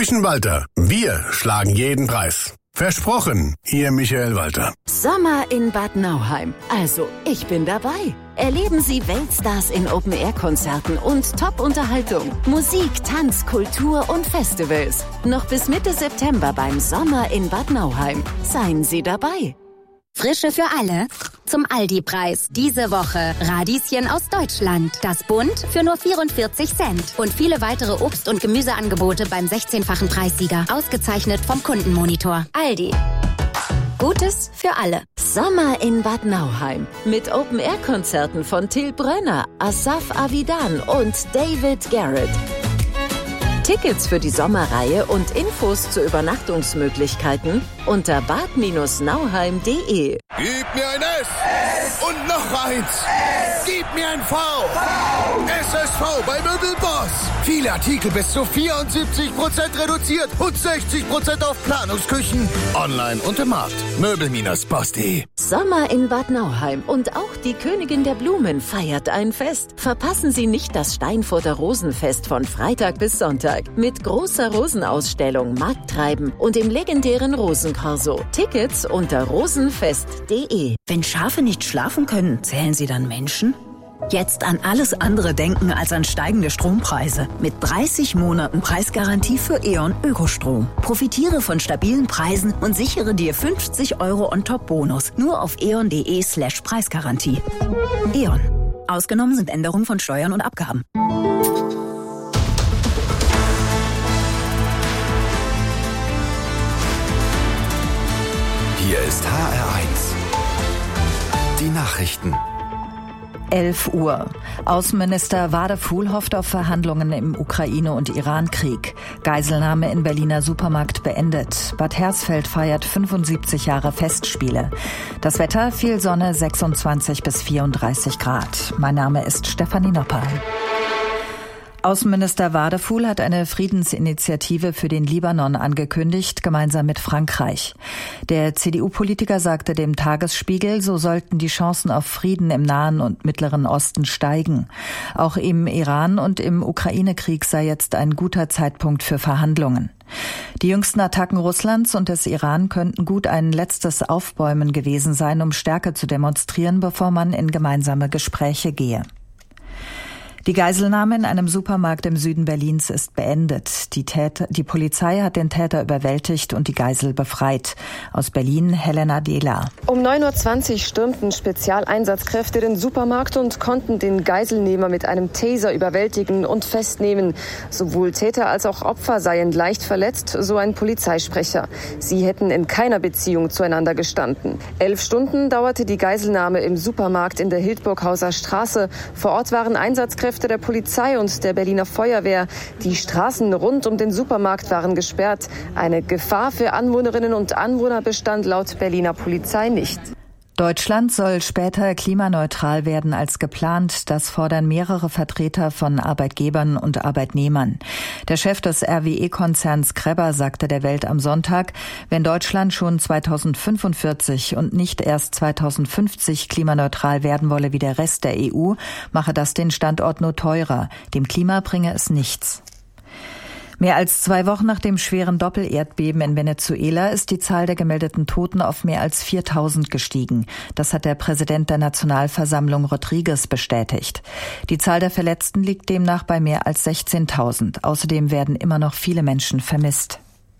Küchen Walter. Wir schlagen jeden Preis. Versprochen, Ihr Michael Walter. Sommer in Bad Nauheim. Also, ich bin dabei. Erleben Sie Weltstars in Open-Air-Konzerten und Top-Unterhaltung. Musik, Tanz, Kultur und Festivals. Noch bis Mitte September beim Sommer in Bad Nauheim. Seien Sie dabei. Frische für alle zum Aldi-Preis. Diese Woche Radieschen aus Deutschland. Das Bund für nur 44 Cent. Und viele weitere Obst- und Gemüseangebote beim 16-fachen Preissieger. Ausgezeichnet vom Kundenmonitor. Aldi. Gutes für alle. Sommer in Bad Nauheim. Mit Open-Air-Konzerten von Till Brönner, Asaf Avidan und David Garrett. Tickets für die Sommerreihe und Infos zu Übernachtungsmöglichkeiten unter bad-nauheim.de. Gib mir ein S und noch eins. Gib mir ein V. SSV bei Möbelboss. Viele Artikel bis zu 74% reduziert und 60% auf Planungsküchen. Online und im Markt. Möbel-boss.de. Sommer in Bad Nauheim und auch die Königin der Blumen feiert ein Fest. Verpassen Sie nicht das Steinfurter Rosenfest von Freitag bis Sonntag mit großer Rosenausstellung, Markttreiben und dem legendären Rosenkorso. Tickets unter rosenfest.de. Wenn Schafe nicht schlafen können, zählen sie dann Menschen? Jetzt an alles andere denken als an steigende Strompreise. Mit 30 Monaten Preisgarantie für E.ON Ökostrom. Profitiere von stabilen Preisen und sichere dir 50 € on-top-Bonus. Nur auf eon.de/Preisgarantie. E.ON. Ausgenommen sind Änderungen von Steuern und Abgaben. Hier ist HR1. Die Nachrichten. 11 Uhr. Außenminister Wadefuhl hofft auf Verhandlungen im Ukraine- und Iran-Krieg. Geiselnahme in Berliner Supermarkt beendet. Bad Hersfeld feiert 75 Jahre Festspiele. Das Wetter, viel Sonne, 26 bis 34 Grad. Mein Name ist Stefanie Noppal. Außenminister Wadefuhl hat eine Friedensinitiative für den Libanon angekündigt, gemeinsam mit Frankreich. Der CDU-Politiker sagte dem Tagesspiegel, so sollten die Chancen auf Frieden im Nahen und Mittleren Osten steigen. Auch im Iran und im Ukraine-Krieg sei jetzt ein guter Zeitpunkt für Verhandlungen. Die jüngsten Attacken Russlands und des Iran könnten gut ein letztes Aufbäumen gewesen sein, um Stärke zu demonstrieren, bevor man in gemeinsame Gespräche gehe. Die Geiselnahme in einem Supermarkt im Süden Berlins ist beendet. Die Polizei hat den Täter überwältigt und die Geisel befreit. Aus Berlin, Helena Dehler. Um 9:20 Uhr stürmten Spezialeinsatzkräfte den Supermarkt und konnten den Geiselnehmer mit einem Taser überwältigen und festnehmen. Sowohl Täter als auch Opfer seien leicht verletzt, so ein Polizeisprecher. Sie hätten in keiner Beziehung zueinander gestanden. 11 Stunden dauerte die Geiselnahme im Supermarkt in der Hildburghauser Straße. Vor Ort waren Einsatzkräfte der Polizei und der Berliner Feuerwehr. Die Straßen rund um den Supermarkt waren gesperrt. Eine Gefahr für Anwohnerinnen und Anwohner bestand laut Berliner Polizei nicht. Deutschland soll später klimaneutral werden als geplant. Das fordern mehrere Vertreter von Arbeitgebern und Arbeitnehmern. Der Chef des RWE-Konzerns Krebber sagte der Welt am Sonntag, wenn Deutschland schon 2045 und nicht erst 2050 klimaneutral werden wolle wie der Rest der EU, mache das den Standort nur teurer. Dem Klima bringe es nichts. Mehr als 2 Wochen nach dem schweren Doppelerdbeben in Venezuela ist die Zahl der gemeldeten Toten auf mehr als 4.000 gestiegen. Das hat der Präsident der Nationalversammlung Rodriguez bestätigt. Die Zahl der Verletzten liegt demnach bei mehr als 16.000. Außerdem werden immer noch viele Menschen vermisst.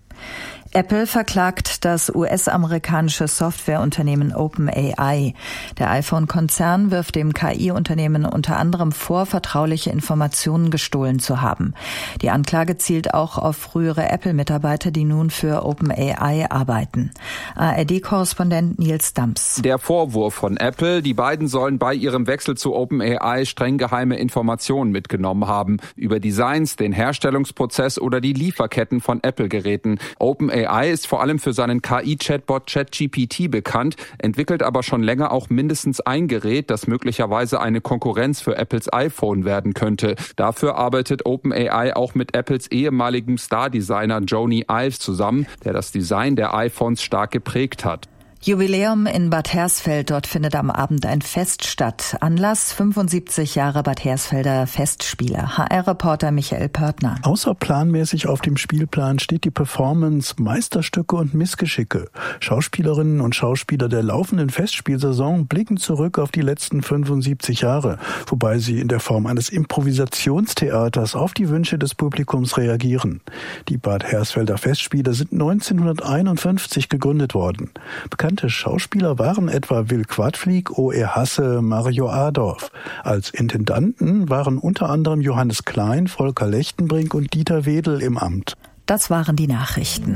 Apple verklagt das US-amerikanische Softwareunternehmen OpenAI. Der iPhone-Konzern wirft dem KI-Unternehmen unter anderem vor, vertrauliche Informationen gestohlen zu haben. Die Anklage zielt auch auf frühere Apple-Mitarbeiter, die nun für OpenAI arbeiten. ARD-Korrespondent Nils Dams. Der Vorwurf von Apple, die beiden sollen bei ihrem Wechsel zu OpenAI streng geheime Informationen mitgenommen haben. Über Designs, den Herstellungsprozess oder die Lieferketten von Apple-Geräten. OpenAI ist vor allem für seinen KI-Chatbot ChatGPT bekannt, entwickelt aber schon länger auch mindestens ein Gerät, das möglicherweise eine Konkurrenz für Apples iPhone werden könnte. Dafür arbeitet OpenAI auch mit Apples ehemaligem Star-Designer Jony Ive zusammen, der das Design der iPhones stark geprägt hat. Jubiläum in Bad Hersfeld. Dort findet am Abend ein Fest statt. Anlass 75 Jahre Bad Hersfelder Festspiele. HR-Reporter Michael Pörtner. Außerplanmäßig auf dem Spielplan steht die Performance Meisterstücke und Missgeschicke. Schauspielerinnen und Schauspieler der laufenden Festspielsaison blicken zurück auf die letzten 75 Jahre, wobei sie in der Form eines Improvisationstheaters auf die Wünsche des Publikums reagieren. Die Bad Hersfelder Festspiele sind 1951 gegründet worden. Bekannte Schauspieler waren etwa Will Quadflieg, O.R. Hasse, Mario Adorf. Als Intendanten waren unter anderem Johannes Klein, Volker Lechtenbrink und Dieter Wedel im Amt. Das waren die Nachrichten.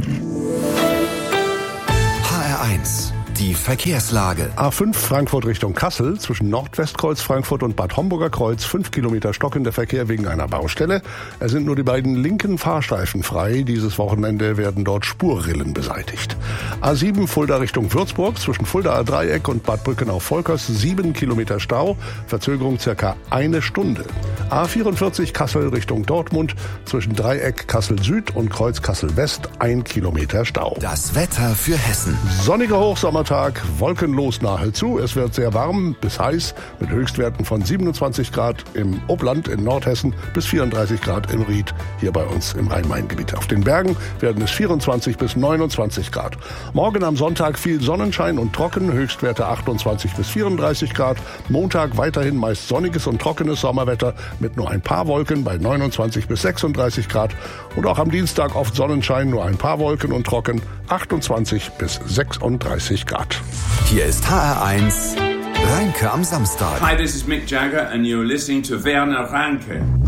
HR1, die Verkehrslage. A5 Frankfurt Richtung Kassel, zwischen Nordwestkreuz Frankfurt und Bad Homburger Kreuz 5 Kilometer stockender Verkehr wegen einer Baustelle. Es sind nur die beiden linken Fahrstreifen frei. Dieses Wochenende werden dort Spurrillen beseitigt. A7 Fulda Richtung Würzburg, zwischen Fuldaer Dreieck und Bad Brückenau-Volkers 7 Kilometer Stau, Verzögerung circa eine Stunde. A44 Kassel Richtung Dortmund, zwischen Dreieck Kassel Süd und Kreuz Kassel West 1 Kilometer Stau. Das Wetter für Hessen. Sonniger Hochsommertag, wolkenlos nahezu. Es wird sehr warm bis heiß mit Höchstwerten von 27 Grad im Oppland in Nordhessen bis 34 Grad im Ried, hier bei uns im Rhein-Main-Gebiet. Auf den Bergen werden es 24 bis 29 Grad. Morgen am Sonntag viel Sonnenschein und trocken, Höchstwerte 28 bis 34 Grad. Montag weiterhin meist sonniges und trockenes Sommerwetter mit nur ein paar Wolken bei 29 bis 36 Grad. Und auch am Dienstag oft Sonnenschein, nur ein paar Wolken und trocken, 28 bis 36 Grad. Hier ist HR1 Rheinke am Samstag. Hi, this is Mick Jagger and you're listening to Werner Rheinke.